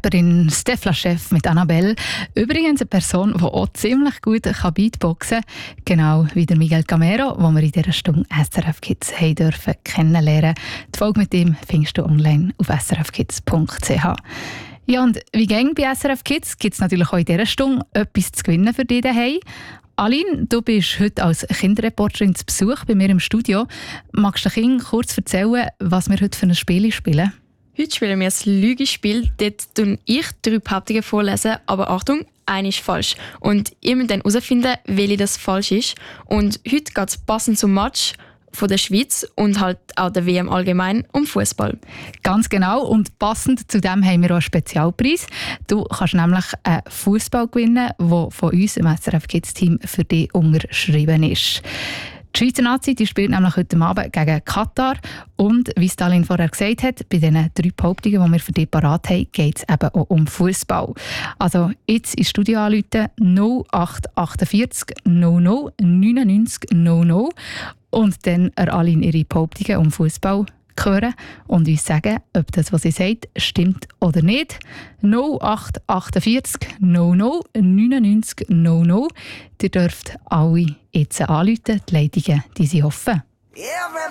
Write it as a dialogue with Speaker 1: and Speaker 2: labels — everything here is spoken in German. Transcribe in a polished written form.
Speaker 1: Rapperin Stefla Chef mit Annabelle. Übrigens eine Person, die auch ziemlich gut Beatboxen kann. Genau wie der Miguel Camero, den wir in dieser Stunde SRF Kids haben dürfen kennenlernen. Die Folge mit ihm findest du online auf srfkids.ch. Ja, und wie ging bei SRF Kids gibt es natürlich auch in dieser Stunde etwas zu gewinnen für dich daheim. Aline, du bist heute als Kinderreporterin zu Besuch bei mir im Studio. Magst du den Kindern kurz erzählen, was wir heute für ein Spiel spielen?
Speaker 2: Heute spielen wir das Lügespiel. Dort lese ich 3 Behauptungen vorlesen, aber Achtung, eine ist falsch. Und ihr müsst dann herausfinden, welche das falsch ist. Und heute geht es passend zum Match von der Schweiz und halt auch der WM allgemein um Fußball.
Speaker 1: Ganz genau. Und passend zu dem haben wir auch einen Spezialpreis. Du kannst nämlich einen Fußball gewinnen, der von uns im SRF Kids Team für dich unterschrieben ist. Die Schweizer Nazi die spielt nämlich heute Abend gegen Katar. Und wie Stalin vorher gesagt hat, bei diesen 3 Behauptungen, die wir für dich parat haben, geht es eben auch um Fußball. Also jetzt ins Studio anrufen 0848 00 99 00 und dann Aline ihre Behauptungen um Fußball hören und uns sagen, ob das, was sie sagt, stimmt oder nicht. 0848 00 99 00. Ihr dürft alle jetzt anrufen. Die Leitungen die sind offen.
Speaker 3: Everybody